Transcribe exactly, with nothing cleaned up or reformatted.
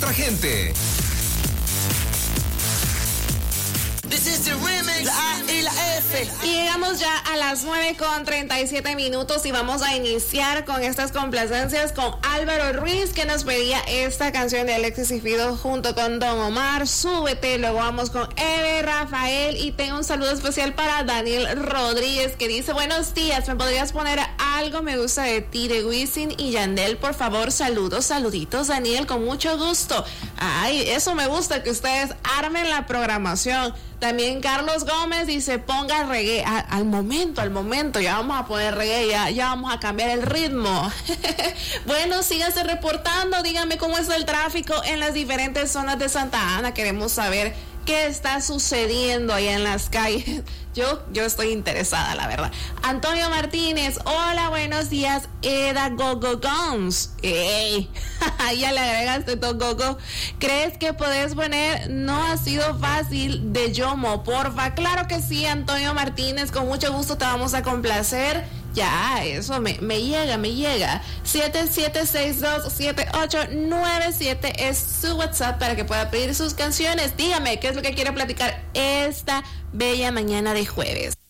nuestra gente. This is the remix. La A y la F. Y llegamos ya a las nueve con treinta y siete minutos y vamos a iniciar con estas complacencias con Álvaro Ruiz, que nos pedía esta canción de Alexis y Fido junto con Don Omar, Súbete. Luego vamos con Eve Rafael y tengo un saludo especial para Daniel Rodríguez, que dice: buenos días, ¿me podrías poner algo me gusta de ti de Wisin y Yandel, por favor? Saludos, saluditos, Daniel, con mucho gusto. Ay, eso me gusta, que ustedes armen la programación. También Carlos Gómez dice: ponga reggae. A, al momento, al momento, ya vamos a poner reggae, ya, ya vamos a cambiar el ritmo. Bueno, síganse reportando, díganme cómo está el tráfico en las diferentes zonas de Santa Ana. Queremos saber qué está sucediendo allá en las calles. Yo, yo estoy interesada, la verdad. Antonio Martínez: hola, buenos días, Eda Gogo Guns. ¡Ey! Ya le agregaste tu Gogo. ¿Crees que podés poner No ha sido fácil de Yomo, porfa? Claro que sí, Antonio Martínez, con mucho gusto te vamos a complacer. Ya, eso me, me llega, me llega. siete siete seis dos siete ocho nueve siete es su WhatsApp para que pueda pedir sus canciones. Dígame, ¿qué es lo que quiere platicar esta bella mañana de jueves?